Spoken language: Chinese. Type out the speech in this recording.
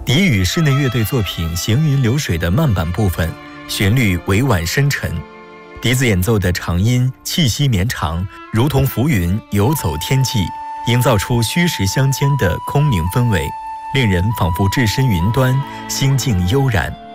笛语室内乐队作品《行云流水》的慢板部分，旋律委婉深沉，笛子演奏的长音气息绵长，如同浮云游走天际，营造出虚实相间的空明氛围，令人仿佛置身云端，心境悠然。